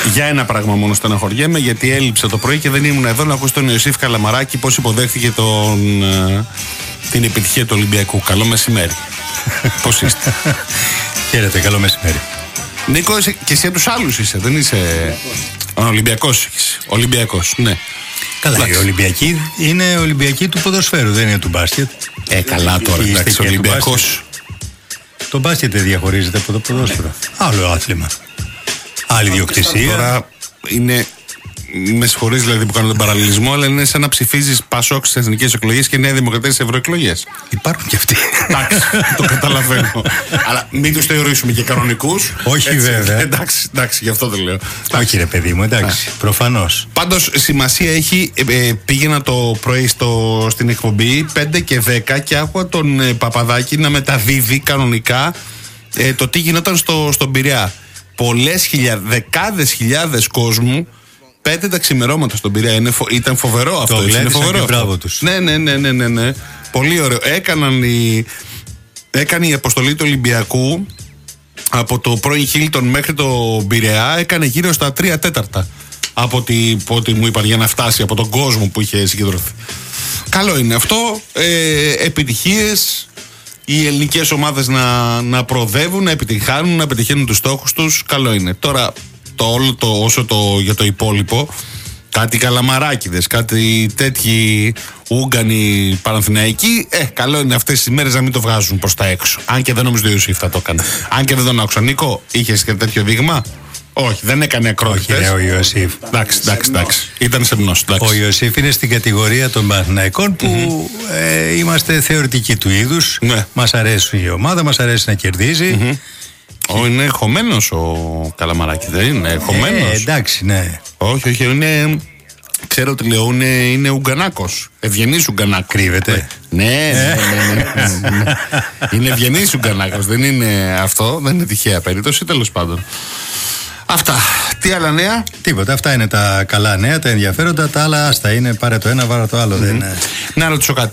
Για ένα πράγμα μόνο στεναχωριέμαι, γιατί έλειψε το πρωί και δεν ήμουν εδώ να ακούσω τον Ιωσήφ Καλαμαράκη πώς υποδέχθηκε την επιτυχία του Ολυμπιακού. Καλό μεσημέρι. Πώς είστε? Χαίρετε, καλό μεσημέρι. Νίκο, είσαι, και εσύ από τους άλλους είσαι, δεν είσαι Ολυμπιακός? Ολυμπιακός, ναι. Καλά, οι Ολυμπιακοί είναι Ολυμπιακοί του ποδοσφαίρου, δεν είναι του μπάσκετ. Καλά τώρα, εντάξει, Ολυμπιακός. Το μπάσκετ δεν διαχωρίζεται από το ποδόσφαιρο. Άλλο άθλημα. Άλλη διοκτησία. Τώρα είναι. Με συγχωρείς δηλαδή που κάνω τον παραλληλισμό, αλλά είναι σαν να ψηφίζεις Πασόκ στις εθνικές εκλογές και Νέα Δημοκρατία στις ευρωεκλογές. Υπάρχουν και αυτοί. Εντάξει, το καταλαβαίνω. Αλλά μην τους θεωρήσουμε και κανονικούς. Όχι, έτσι, βέβαια. Εντάξει, γι' αυτό το λέω. Όχι, ρε παιδί μου, εντάξει, προφανώς. Πάντως σημασία έχει, πήγαινα το πρωί στην εκπομπή 5 και 10 και άκουγα τον Παπαδάκη να μεταδίδει κανονικά το τι γινόταν στον Πειραιά. Πολλές χιλιάδες, δεκάδες χιλιάδες κόσμου. 5 τα ξημερώματα στον Πειραιά. Ήταν φοβερό αυτό. Είναι φοβερό. Μπράβο τους. Ναι. Πολύ ωραίο. Έκανε η αποστολή του Ολυμπιακού από το πρώην Χίλτον μέχρι το Πειραιά. Έκανε γύρω στα 3/4 από ό,τι μου είπαν για να φτάσει από τον κόσμο που είχε συγκεντρωθεί. Καλό είναι αυτό. Επιτυχίες. Οι ελληνικές ομάδες να προοδεύουν, να επιτυχάνουν, να πετυχαίνουν τους στόχους τους. Καλό είναι. Τώρα για το υπόλοιπο, κάτι Καλαμαράκηδες, κάτι τέτοιοι Ούγγανοι Παναθηναϊκοί, καλό είναι αυτές τις μέρες να μην το βγάζουν προς τα έξω. Αν και δεν νομίζω ότι ο Ιωσήφ θα το έκανε. Αν και δεν τον άκουσα. Νίκο, είχες και τέτοιο δείγμα? Όχι, δεν έκανε ακρότητες. Όχι, ο Ιωσήφ. Εντάξει. Ήταν σεμνός. Ο Ιωσήφ είναι στην κατηγορία των Παναθηναϊκών που είμαστε θεωρητικοί του είδους. Ναι. Μας αρέσει η ομάδα, μας αρέσει να κερδίζει. Είναι χωμένος ο Καλαμαράκης, δεν είναι χωμένος? Εντάξει, ναι. Όχι, είναι. Ξέρω τι λέω, είναι Ουγγανάκος. Ευγενής Ουγγανάκος. Κρύβεται. Ναι. Είναι ευγενής Ουγγανάκος. Δεν είναι αυτό, δεν είναι τυχαία περίπτωση, τέλος πάντων. Αυτά. Τι άλλα νέα? Τίποτα. Αυτά είναι τα καλά νέα, τα ενδιαφέροντα. Τα άλλα άστα είναι. Πάρε το ένα, πάρε το άλλο. Δεν... Να ρωτήσω κάτι.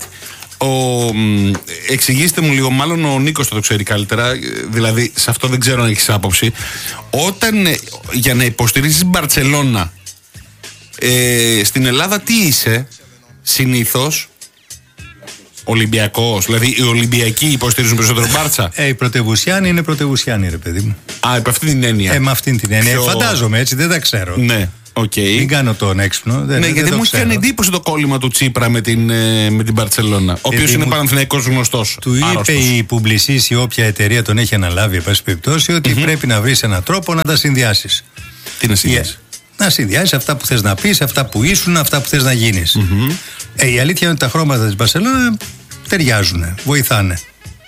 Εξηγήστε μου λίγο, μάλλον ο Νίκος θα το ξέρει καλύτερα, δηλαδή σε αυτό δεν ξέρω αν έχεις άποψη. Όταν για να υποστηρίζεις Μπαρτσελώνα στην Ελλάδα, τι είσαι συνήθως? Ολυμπιακός? Δηλαδή οι Ολυμπιακοί υποστηρίζουν περισσότερο Μπάρτσα? Οι πρωτευουσιάνοι είναι πρωτευουσιάνοι, ρε παιδί μου. Υπ' αυτή την έννοια. Με αυτήν την έννοια. Φαντάζομαι, έτσι, δεν τα ξέρω. Ναι. Okay. Μην κάνω τον έξυπνο. Γιατί μου έχει κάνει εντύπωση το κόλλημα του Τσίπρα με την Μπαρτσελώνα, ο οποίος είναι Παναθηναϊκός γνωστός. Του είπε η Publicis, η όποια εταιρεία τον έχει αναλάβει, εν πάση περιπτώσει, ότι πρέπει να βρεις έναν τρόπο να τα συνδυάσεις. Τι να συνδυάσεις? Να συνδυάσεις αυτά που θες να πεις, αυτά που ήσουν, αυτά που θες να γίνεις. Η αλήθεια είναι ότι τα χρώματα της Μπαρτσελώνα ταιριάζουν, βοηθάνε.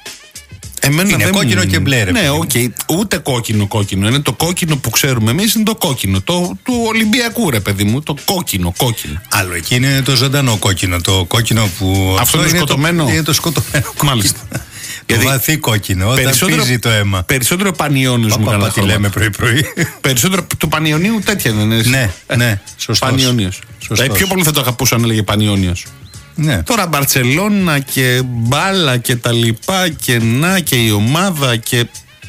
Είναι κόκκινο και μπλε, ρε. Ναι, ούτε κόκκινο. Είναι το κόκκινο που ξέρουμε εμείς, είναι το κόκκινο του Ολυμπιακού, ρε παιδί μου. Το κόκκινο. Άλλο εκεί είναι το ζωντανό κόκκινο. Το κόκκινο που. Αυτό είναι σκοτωμένο. Είναι το σκοτωμένο. Μάλιστα. Το βαθύ κόκκινο, όταν πίζει το αίμα. Περισσότερο πανιόνιος μου καλά. Τι λέμε πρωί-πρωί. Περισσότερο του πανιονίου τέτοια δεν είναι? Ναι, σωστός. Πανιόνιος. Πιο πολύ θα το αγαπούσα αν έλεγε πανιόνιος. Ναι. Τώρα Μπαρτσελώνα και μπάλα και τα λοιπά και και η ομάδα και...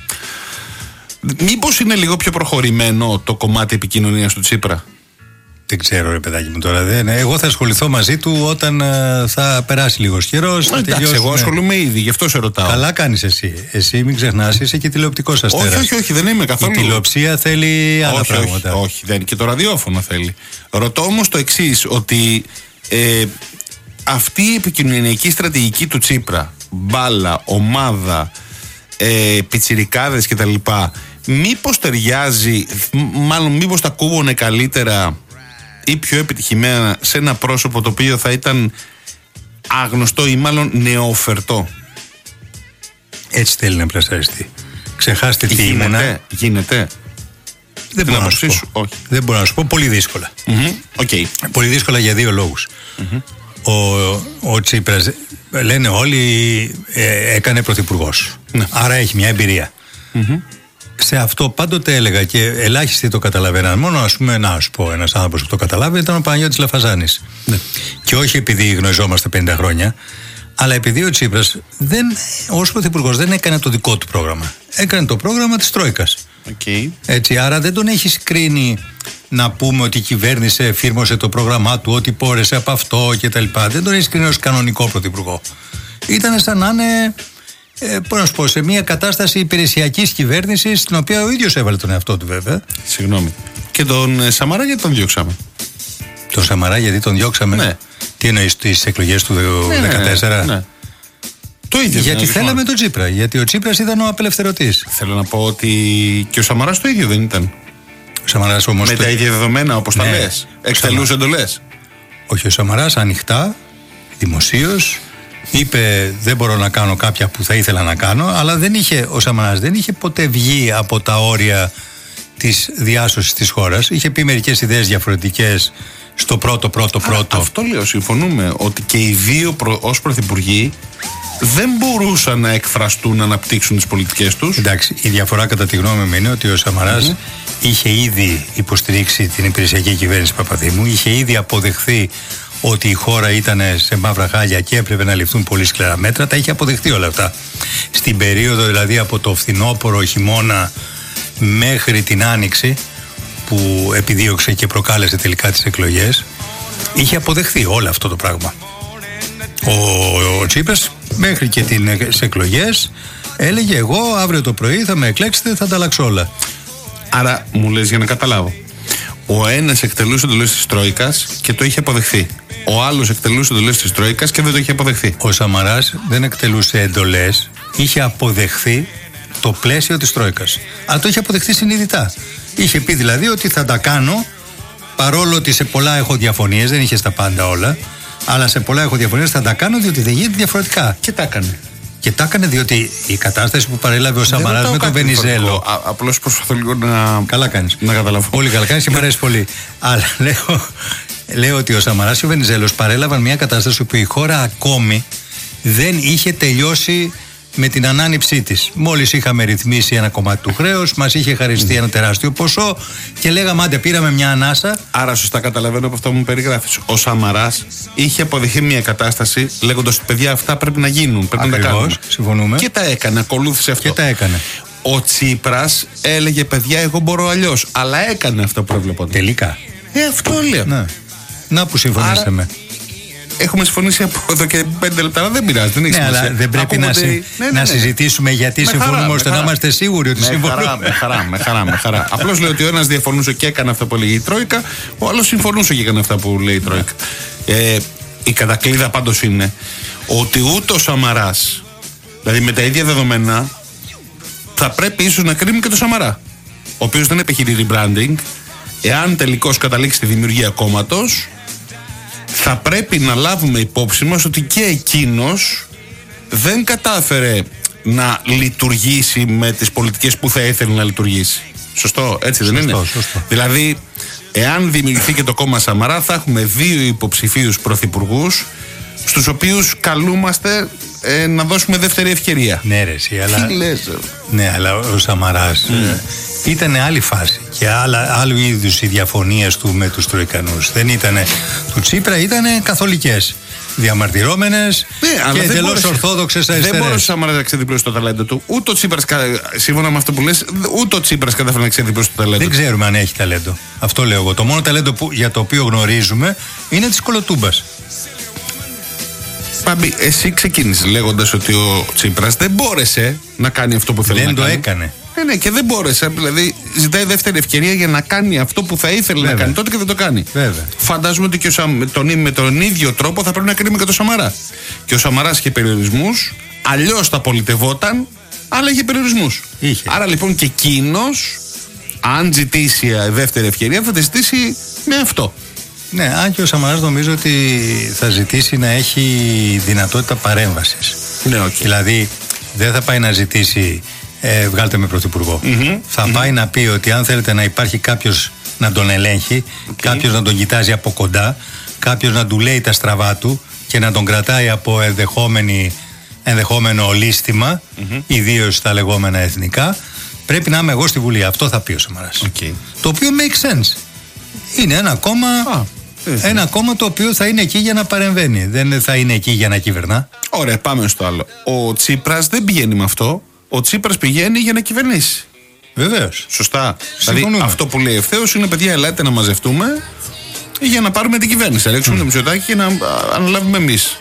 Μήπως είναι λίγο πιο προχωρημένο το κομμάτι επικοινωνίας του Τσίπρα? Δεν ξέρω, ρε παιδάκι μου, τώρα. Εγώ θα ασχοληθώ μαζί του όταν θα περάσει λίγος καιρός. Εντάξει, εγώ ασχολούμαι ήδη, γι' αυτό σε ρωτάω. Καλά κάνεις εσύ. Εσύ μην ξεχνάς, είσαι και τηλεοπτικός αστέρας. Όχι, δεν είμαι καθόλου. Η τηλεοψία θέλει άλλα πράγματα. Όχι, δεν, και το ραδιόφωνο θέλει. Ρωτώ όμως το εξής, ότι αυτή η επικοινωνιακή στρατηγική του Τσίπρα, μπάλα, ομάδα, πιτσιρικάδες κτλ., μήπως ταιριάζει, μάλλον μήπως τα κούβωνε καλύτερα ή πιο επιτυχημένα σε ένα πρόσωπο το οποίο θα ήταν άγνωστο ή μάλλον νεόφερτο? Έτσι θέλει να πλασαριστεί. Ξεχάστε τι ήμουνα. Γίνεται. Δεν μπορώ να σου πω. Όχι. Δεν μπορώ να σου πω. Πολύ δύσκολα. Okay. Πολύ δύσκολα για δύο λόγους. Ο Τσίπρας, λένε όλοι, έκανε πρωθυπουργός. Άρα έχει μια εμπειρία. Σε αυτό πάντοτε έλεγα και ελάχιστοι το καταλαβαίναν. Μόνο, ας πούμε, να σου πω, ένας άνθρωπος που το καταλάβει ήταν ο Παναγιώτης Λαφαζάνης. Και όχι επειδή γνωριζόμαστε 50 χρόνια, αλλά επειδή ο Τσίπρας ως πρωθυπουργός δεν έκανε το δικό του πρόγραμμα. Έκανε το πρόγραμμα της Τρόικας. Okay. Έτσι, άρα δεν τον έχεις κρίνει να πούμε ότι η κυβέρνηση εφήρμοσε το πρόγραμμά του, ότι πόρεσε από αυτό κτλ. Δεν τον έχει κρίνει ως κανονικό πρωθυπουργό. Ήταν σαν να είναι, πώς να σου πω, σε μια κατάσταση υπηρεσιακής κυβέρνησης, στην οποία ο ίδιος έβαλε τον εαυτό του, βέβαια. Συγγνώμη. Και τον Σαμαρά γιατί τον διώξαμε? Τον Σαμαρά γιατί τον διώξαμε? Ναι. Τι εννοείς, στις εκλογές του 2014? Ναι. Το ίδιο. Γιατί θέλαμε τον Τσίπρα. Γιατί ο Τσίπρας ήταν ο απελευθερωτής. Θέλω να πω ότι και ο Σαμαράς το ίδιο δεν ήταν? Ο Σαμαράς όμως. Με τα ίδια δεδομένα, όπως τα λες. Εκτελούσε εντολές. Όχι, ο Σαμαράς ανοιχτά, δημοσίως, είπε δεν μπορώ να κάνω κάποια που θα ήθελα να κάνω, αλλά ο Σαμαράς δεν είχε ποτέ βγει από τα όρια της διάσωσης της χώρας. Είχε πει μερικές ιδέες διαφορετικές στο πρώτο. Αυτό λέω, συμφωνούμε ότι και οι δύο ως πρωθυπουργοί δεν μπορούσαν να εκφραστούν, να αναπτύξουν τις πολιτικές τους. Εντάξει, η διαφορά κατά τη γνώμη μου είναι ότι ο Σαμαράς είχε ήδη υποστηρίξει την υπηρεσιακή κυβέρνηση Παπαδήμου, είχε ήδη αποδεχθεί ότι η χώρα ήταν σε μαύρα χάλια και έπρεπε να ληφθούν πολύ σκληρά μέτρα. Τα είχε αποδεχτεί όλα αυτά. Στην περίοδο δηλαδή από το φθινόπωρο, χειμώνα μέχρι την άνοιξη, που επιδίωξε και προκάλεσε τελικά τις εκλογές, είχε αποδεχθεί όλο αυτό το πράγμα. Ο Τσίπρας μέχρι και τις εκλογές έλεγε εγώ αύριο το πρωί θα με εκλέξετε, θα τα αλλάξω όλα. Άρα μου λες για να καταλάβω, ο ένας εκτελούσε εντολές της Τρόικας και το είχε αποδεχθεί, ο άλλος εκτελούσε εντολές της Τρόικας και δεν το είχε αποδεχθεί. Ο Σαμαράς δεν εκτελούσε εντολές, είχε αποδεχθεί το πλαίσιο της Τρόικας, αλλά το είχε αποδεχθεί συνειδητά. Είχε πει δηλαδή ότι θα τα κάνω, παρόλο ότι σε πολλά έχω διαφωνίες, δεν είχε στα πάντα όλα, αλλά σε πολλά έχω διαφωνίες, θα τα κάνω διότι δεν γίνεται διαφορετικά. Και τα έκανε. Και τα έκανε διότι η κατάσταση που παρέλαβε ο Σαμαράς με τον Βενιζέλο. Απλώς προσπαθώ λίγο να. Καλά κάνεις. Να καταλάβω. Πολύ καλά κάνεις και μου αρέσει πολύ. Αλλά λέω ότι ο Σαμαράς και ο Βενιζέλος παρέλαβαν μια κατάσταση που η χώρα ακόμη δεν είχε τελειώσει με την ανάνυψή της. Μόλις είχαμε ρυθμίσει ένα κομμάτι του χρέους, μας είχε χαριστεί ένα τεράστιο ποσό και λέγαμε άντε πήραμε μια ανάσα. Άρα σωστά καταλαβαίνω από αυτό που μου περιγράφεις. Ο Σαμαράς είχε αποδεχθεί μια κατάσταση λέγοντας ότι παιδιά αυτά πρέπει να γίνουν. Πρέπει να τα κάνουμε. Συμφωνούμε. Και τα έκανε, ακολούθησε αυτό. Και τα έκανε. Ο Τσίπρας έλεγε παιδιά εγώ μπορώ αλλιώς. Αλλά έκανε αυτό που έβλεπα. Τελικά. Αυτό λέω. Ναι. Να που συμφωνήσαμε. Έχουμε συμφωνήσει από εδώ και 5 λεπτά, αλλά δεν πειράζει. Δεν έχει σημασία. Αλλά δεν πρέπει να συζητήσουμε γιατί συμφωνούμε, ώστε να είμαστε σίγουροι ότι συμφωνούμε. Με χαρά. Απλώς λέω ότι ο ένας διαφωνούσε και έκανε αυτά που έλεγε η Τρόικα, ο άλλος συμφωνούσε και έκανε αυτά που λέει η Τρόικα. Η κατακλείδα πάντως είναι ότι ούτε ο Σαμαράς, δηλαδή με τα ίδια δεδομένα, θα πρέπει ίσως να κρίνουμε και το Σαμαρά, ο οποίος δεν επιχειρεί rebranding, εάν τελικώς καταλήξει τη δημιουργία κόμματος. Θα πρέπει να λάβουμε υπόψη μας ότι και εκείνος δεν κατάφερε να λειτουργήσει με τις πολιτικές που θα ήθελε να λειτουργήσει. Σωστό, έτσι δεν είναι? Σωστό. Δηλαδή, εάν δημιουργηθεί και το κόμμα Σαμαρά, θα έχουμε 2 υποψηφίους πρωθυπουργούς, στους οποίους καλούμαστε να δώσουμε δεύτερη ευκαιρία. Ναι, ρε, αλλά. Τι λες? Ναι, αλλά ο Σαμαράς ήταν άλλη φάση και άλλου είδους οι διαφωνίες του με τους Τροικανούς. Δεν ήταν του Τσίπρα, ήταν καθολικές, διαμαρτυρόμενες και εντελώς ορθόδοξες αριστερές. Δεν μπορούσε ο Σαμαράς να ξεδιπλώσει το ταλέντο του. Ούτε ο Τσίπρας, σύμφωνα με αυτό που λες, ούτε ο Τσίπρας κατάφερε να ξεδιπλώσει το ταλέντο του. Δεν ξέρουμε αν έχει ταλέντο. Αυτό λέω εγώ. Το μόνο ταλέντο για το οποίο γνωρίζουμε είναι της κολοτούμπας. Πάμπη, εσύ ξεκίνησες λέγοντας ότι ο Τσίπρας δεν μπόρεσε να κάνει αυτό που θέλει να κάνει. Δεν το έκανε. Ναι, και δεν μπόρεσε. Δηλαδή, ζητάει δεύτερη ευκαιρία για να κάνει αυτό που θα ήθελε να κάνει τότε και δεν το κάνει. Βέβαια. Φαντάζομαι ότι και με τον ίδιο τρόπο θα πρέπει να κρίνουμε και τον Σαμαρά. Και ο Σαμαράς είχε περιορισμούς, αλλιώς τα πολιτευόταν, αλλά είχε περιορισμούς. Άρα λοιπόν και εκείνος, αν ζητήσει δεύτερη ευκαιρία, θα τη ζητήσει με αυτό. Ναι, αν και ο Σαμαράς νομίζω ότι θα ζητήσει να έχει δυνατότητα παρέμβασης. Ναι, okay. Δηλαδή δεν θα πάει να ζητήσει βγάλτε με πρωθυπουργό. Θα πάει να πει ότι αν θέλετε να υπάρχει κάποιος να τον ελέγχει, κάποιος να τον κοιτάζει από κοντά, κάποιος να του λέει τα στραβά του και να τον κρατάει από ενδεχόμενο λύστημα, ιδίως στα λεγόμενα εθνικά, πρέπει να είμαι εγώ στη Βουλή. Αυτό θα πει ο Σαμαράς. Το οποίο make sense. Είναι ένα κόμμα. Ένα κόμμα το οποίο θα είναι εκεί για να παρεμβαίνει. Δεν θα είναι εκεί για να κυβερνά. Ωραία, πάμε στο άλλο. Ο Τσίπρας δεν πηγαίνει με αυτό. Ο Τσίπρας πηγαίνει για να κυβερνήσει. Βεβαίως. Σωστά. Συμφωνούμε. Δηλαδή αυτό που λέει ευθέως είναι, παιδιά, ελάτε να μαζευτούμε για να πάρουμε την κυβέρνηση. Να ρίξουμε το Μητσοτάκη και να αναλάβουμε εμείς.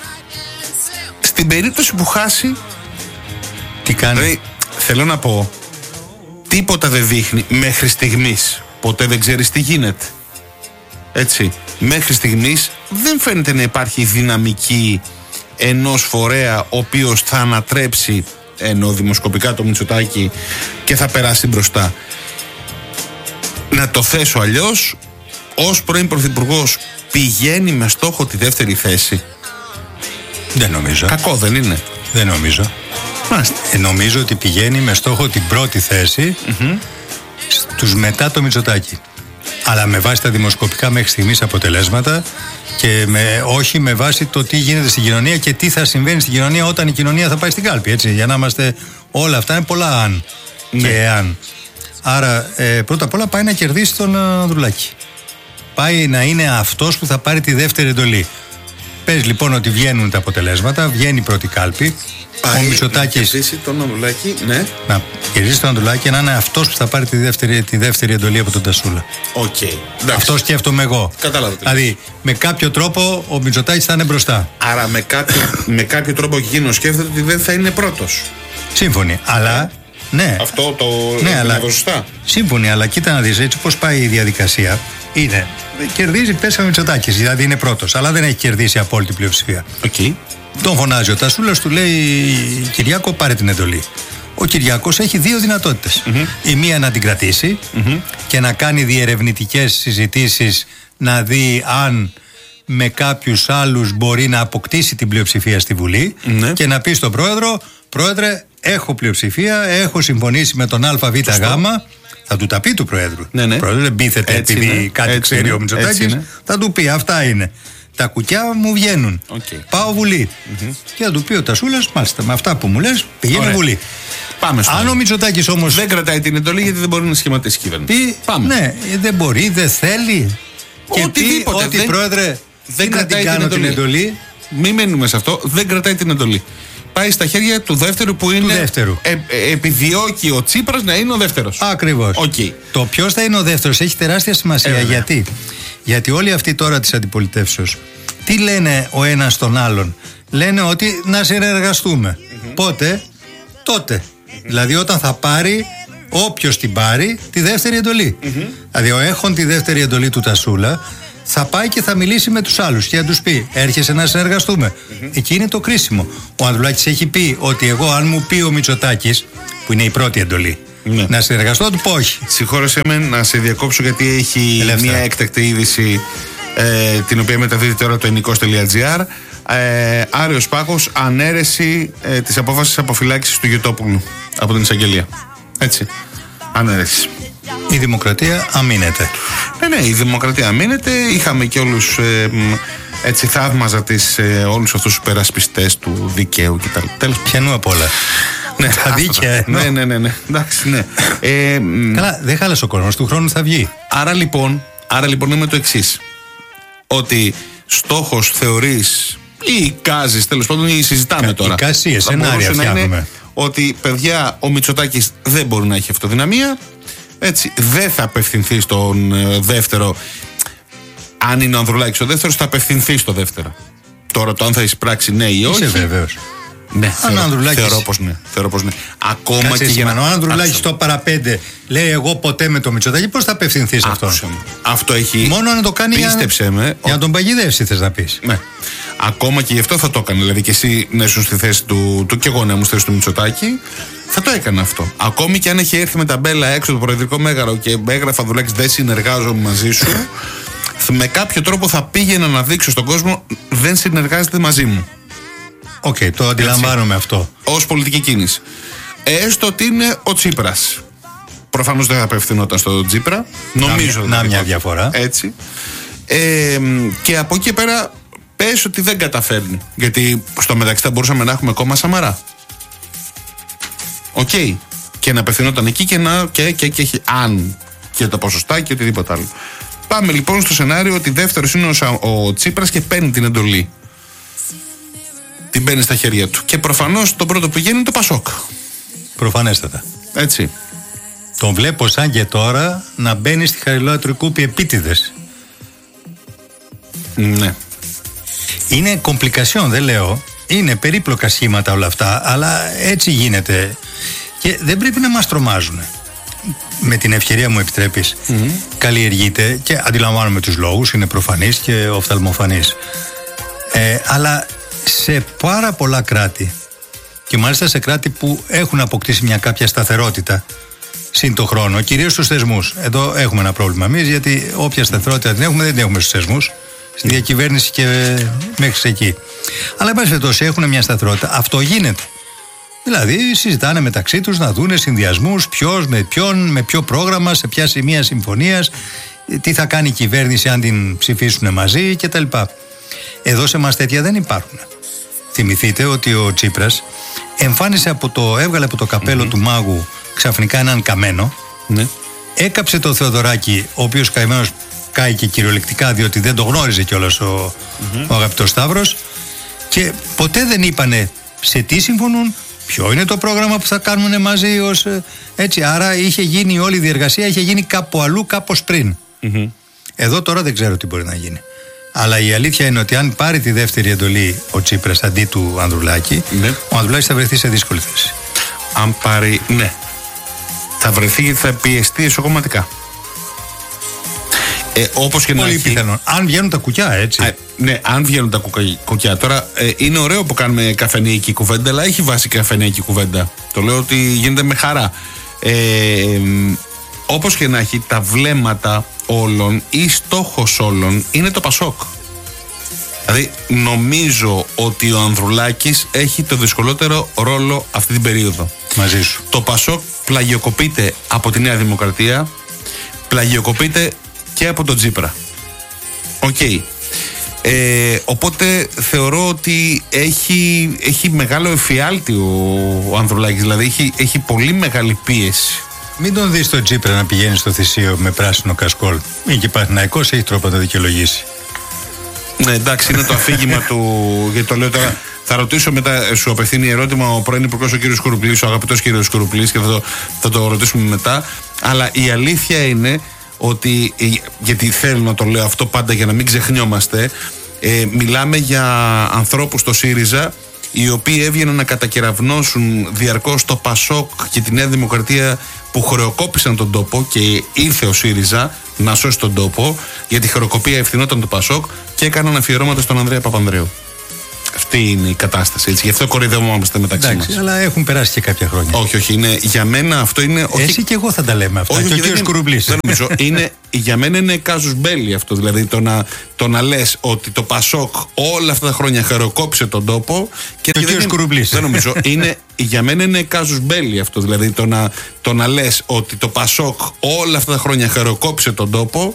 Στην περίπτωση που χάσει, τι κάνει? Δηλαδή, θέλω να πω, τίποτα δεν δείχνει μέχρι στιγμής. Ποτέ δεν ξέρεις τι γίνεται. Έτσι. Μέχρι στιγμής δεν φαίνεται να υπάρχει δυναμική ενός φορέα ο οποίος θα ανατρέψει, ενώ δημοσκοπικά, το Μητσοτάκη και θα περάσει μπροστά. Να το θέσω αλλιώς, ως πρώην πρωθυπουργός πηγαίνει με στόχο τη δεύτερη θέση? Δεν νομίζω. Κακό δεν είναι? Δεν νομίζω. Νομίζω ότι πηγαίνει με στόχο την πρώτη θέση στους μετά το Μητσοτάκη. Αλλά με βάση τα δημοσκοπικά μέχρι στιγμής αποτελέσματα και όχι με βάση το τι γίνεται στην κοινωνία και τι θα συμβαίνει στην κοινωνία όταν η κοινωνία θα πάει στην κάλπη. Έτσι, για να είμαστε, όλα αυτά είναι πολλά αν και εάν. Άρα πρώτα απ' όλα πάει να κερδίσει τον Ανδρουλάκη. Πάει να είναι αυτός που θα πάρει τη δεύτερη εντολή. Πες λοιπόν ότι βγαίνουν τα αποτελέσματα, βγαίνει η πρώτη κάλπη. Ο Μητσοτάκης να κερδίσει τον Ανδρουλάκη, ναι. Να κερδίσει τον Ανδρουλάκη και να είναι αυτός που θα πάρει τη δεύτερη εντολή από τον Τασούλα. Αυτό σκέφτομαι εγώ. Κατάλαβα. Δηλαδή, με κάποιο τρόπο ο Μητσοτάκης θα είναι μπροστά. Άρα με κάποιο τρόπο εκείνο σκέφτεται ότι δεν θα είναι πρώτος. Σύμφωνοι, αλλά. Ναι. Αυτό το αλλά σωστά. Σύμφωνοι, αλλά κοίτα να δεις έτσι πώς πάει η διαδικασία. Είναι. Κερδίζει πέσα ο Μητσοτάκης, δηλαδή είναι πρώτος, αλλά δεν έχει κερδίσει απόλυτη πλειοψηφία. Τον φωνάζει ο Τασούλας, του λέει Κυριάκο, πάρε την εντολή. Ο Κυριάκος έχει δύο δυνατότητες. Η μία να την κρατήσει και να κάνει διερευνητικές συζητήσεις, να δει αν με κάποιους άλλους μπορεί να αποκτήσει την πλειοψηφία στη Βουλή και να πει στον πρόεδρο, πρόεδρε, έχω πλειοψηφία, έχω συμφωνήσει με τον ΑΒΓ. Θα του τα πει του πρόεδρου. Ο πρόεδρος δεν πείθεται επειδή κάτι ξέρει ο Μητσοτάκης. Θα του πει, αυτά είναι. Τα κουκιά μου βγαίνουν. Πάω Βουλή. Και θα του πει ο Τασούλας, μάλιστα, με αυτά που μου λες, πηγαίνει Βουλή. Πάμε στο. Αν ο Μητσοτάκης όμως δεν κρατάει την εντολή, γιατί δεν μπορεί να σχηματίσει κυβέρνηση. Πάμε. Ναι, δεν μπορεί, δεν θέλει. Και ότι πρόεδρε, δεν κρατάει την εντολή. Μην μένουμε σε αυτό. Δεν κρατάει την εντολή. Πάει στα χέρια του δεύτερου που είναι. Επιδιώκει ο Τσίπρας να είναι ο δεύτερος. Ακριβώς. Το ποιος θα είναι ο δεύτερος έχει τεράστια σημασία. Γιατί όλοι αυτοί τώρα της αντιπολιτεύσεως τι λένε ο ένας τον άλλον? Λένε ότι να συνεργαστούμε. Πότε? Τότε. Δηλαδή όταν θα πάρει όποιος την πάρει τη δεύτερη εντολή. Δηλαδή ο έχων τη δεύτερη εντολή του Τασούλα θα πάει και θα μιλήσει με τους άλλους και θα τους πει έρχεσαι να συνεργαστούμε. Εκεί είναι το κρίσιμο. Ο Ανδρουλάκης έχει πει ότι εγώ αν μου πει ο Μητσοτάκης, που είναι η πρώτη εντολή, να συνεργαστώ, θα του πω όχι. Συγχώρεσέ με να σε διακόψω, γιατί έχει μια έκτακτη είδηση την οποία μεταδίδεται τώρα το ενικός.gr. Άριος Πάκος, ανέρεση της απόφασης αποφυλάκησης του Γετόπουλου από την εισαγγελία. Έτσι. Ανέρεση. Η δημοκρατία αμήνεται. Ναι, η δημοκρατία αμήνεται. Είχαμε και όλους έτσι θαύμαζα όλους αυτούς τους περασπιστές του δικαίου κτλ. Πιανού απ' όλα. Ναι, τα δίκαια. Ναι. Εντάξει, ναι. Καλά, δεν χάλασε ο κόσμος, του χρόνου θα βγει. Άρα λοιπόν είναι το εξής. Ότι στόχος θεωρείς ή εικάζεις, τέλος πάντων, ή συζητάμε τώρα. Εικασίες, σενάρια φτιάχνουμε. Ότι παιδιά, ο Μητσοτάκης δεν μπορεί να έχει αυτοδυναμία. Έτσι, δεν θα απευθυνθεί στον δεύτερο. Αν είναι ο Ανδρουλάκης ο δεύτερος, θα απευθυνθεί στο δεύτερο. Τώρα το αν θα εισπράξει ναι ή όχι. Είσαι βέβαιος? Ναι, θεωρώ πως ναι. Ακόμα και για να. Ο Ανδρουλάκης το παραπέντε λέει εγώ ποτέ με το Μητσοτάκη, πώς θα απευθυνθεί σε αυτόν? Αυτό έχει. Μόνο να το κάνει για να τον παγιδεύσει, θες να πεις. Ναι. Ακόμα και γι' αυτό θα το έκανε. Δηλαδή και εσύ να ήσουν στη θέση του και εγώ να ήμουν στη θέση του Μητσοτάκη, θα το έκανε αυτό. Ακόμη και αν έχει έρθει με τα μπέλα έξω το προεδρικό μέγαρο και έγραφε Ανδρουλάκης δεν συνεργάζομαι μαζί σου, με κάποιο τρόπο θα πήγαινα να δείξω στον κόσμο δεν συνεργάζεται μαζί μου. Το αντιλαμβάνομαι αυτό. Ως πολιτική κίνηση. Έστω ότι είναι ο Τσίπρας. Προφανώς δεν θα απευθυνόταν στο Τσίπρα. Νομίζω. Να μια διαφορά. Έτσι. Και από εκεί πέρα πες ότι δεν καταφέρνει. Γιατί στο μεταξύ θα μπορούσαμε να έχουμε κόμμα Σαμαρά. Και να απευθυνόταν εκεί και να. Αν και τα ποσοστά και οτιδήποτε άλλο. Πάμε λοιπόν στο σενάριο ότι δεύτερος είναι ο Τσίπρας και παίρνει την εντολή. Την παίρνει στα χέρια του. Και προφανώς το πρώτο που γίνει είναι το Πασόκ. Προφανέστατα. Έτσι. Τον βλέπω σαν και τώρα να μπαίνει στη Χαριλάου Κούπη επίτηδες. Ναι. Είναι κομπλικασιόν, δεν λέω. Είναι περίπλοκα σχήματα όλα αυτά, αλλά έτσι γίνεται. Και δεν πρέπει να μας τρομάζουν. Με την ευκαιρία μου επιτρέπεις, καλλιεργείται και αντιλαμβάνομαι τους λόγους, είναι προφανής και οφθαλμοφανής. Αλλά σε πάρα πολλά κράτη, και μάλιστα σε κράτη που έχουν αποκτήσει μια κάποια σταθερότητα συν το χρόνο, κυρίως στους θεσμούς. Εδώ έχουμε ένα πρόβλημα εμείς, γιατί όποια σταθερότητα την έχουμε, δεν την έχουμε στους θεσμούς, στη διακυβέρνηση και μέχρι εκεί. Αλλά εν πάση περιπτώσει έχουν μια σταθερότητα. Αυτό γίνεται. Δηλαδή συζητάνε μεταξύ τους να δούνε συνδυασμούς, ποιος με ποιον, με ποιο πρόγραμμα, σε ποια σημεία συμφωνίας, τι θα κάνει η κυβέρνηση αν την ψηφίσουν μαζί κτλ. Εδώ σε μας τέτοια δεν υπάρχουν. Θυμηθείτε ότι ο Τσίπρας έβγαλε από το καπέλο του μάγου ξαφνικά έναν καμένο, έκαψε το Θεοδωράκη, ο οποίος καημένος κάει και κυριολεκτικά, διότι δεν το γνώριζε κιόλας ο αγαπητός Σταύρος, και ποτέ δεν είπανε σε τι συμφωνούν, ποιο είναι το πρόγραμμα που θα κάνουν μαζί έτσι. Άρα είχε γίνει όλη η διεργασία, είχε γίνει κάπου αλλού, κάπως πριν. Εδώ τώρα δεν ξέρω τι μπορεί να γίνει. Αλλά η αλήθεια είναι ότι αν πάρει τη δεύτερη εντολή ο Τσίπρας αντί του Ανδρουλάκη, ο Ανδρουλάκης θα βρεθεί σε δύσκολη θέση. Αν πάρει, ναι. Θα βρεθεί γιατί θα πιεστεί εσωκομματικά. Όπως και πολύ να πιθανόν. Αν βγαίνουν τα κουκιά, έτσι. Ναι, αν βγαίνουν τα κουκιά. Τώρα είναι ωραίο που κάνουμε καφενειακή κουβέντα, αλλά έχει βάση καφενειακή κουβέντα. Το λέω ότι γίνεται με χαρά. Όπως και να έχει, τα βλέμματα όλων ή στόχος όλων είναι το Πασόκ. Δηλαδή νομίζω ότι ο Ανδρουλάκης έχει το δυσκολότερο ρόλο αυτή την περίοδο. Μαζί σου. Το Πασόκ πλαγιοκοπείται από τη Νέα Δημοκρατία, πλαγιοκοπείται και από τον Τσίπρα. Οκ. Οπότε θεωρώ ότι έχει μεγάλο εφιάλτη ο Ανδρουλάκης. Δηλαδή έχει πολύ μεγάλη πίεση. Μην τον δεις τον Τσίπρα να πηγαίνει στο Θησίο με πράσινο κασκόλ. Είναι και Παναθηναϊκός, έχει τρόπο να το δικαιολογήσει. Ναι, εντάξει, είναι το αφήγημα του. Γιατί το λέω τώρα. Θα ρωτήσω μετά, σου απευθύνει ερώτημα ο πρώην Υπουργός ο κ. Σκουρουπλής, ο αγαπητός κ. Σκουρουπλής, και θα το ρωτήσουμε μετά. Αλλά η αλήθεια είναι ότι, γιατί θέλω να το λέω αυτό πάντα για να μην ξεχνιόμαστε, μιλάμε για ανθρώπους στο ΣΥΡΙΖΑ οι οποίοι έβγαιναν να κατακεραυνώσουν διαρκώς το Πασόκ και τη Νέα Δημοκρατία, που χρεοκόπησαν τον τόπο, και ήρθε ο ΣΥΡΙΖΑ να σώσει τον τόπο, γιατί η χρεοκοπία ευθυνόταν το Πασόκ, και έκαναν αφιερώματα στον Ανδρέα Παπανδρέου. Αυτή είναι η κατάσταση, έτσι. Γι' αυτό κοροϊδευόμαστε μεταξύ μας. Αλλά έχουν περάσει και κάποια χρόνια. Όχι, είναι, για μένα αυτό είναι. Εσύ και εγώ θα τα λέμε αυτά. Όχι, και ο κ. Σκουρουπλής. Δεν νομίζω. Για μένα είναι κάζους μπέλι αυτό. Δηλαδή το να λες ότι το Πασόκ όλα αυτά τα χρόνια χρεοκόπησε τον τόπο. Και ο κ. Σκουρουπλής. Δεν νομίζω. Για μένα είναι κάζους μπέλι αυτό. Δηλαδή το να λες ότι το Πασόκ όλα αυτά τα χρόνια χρεοκόπησε τον τόπο.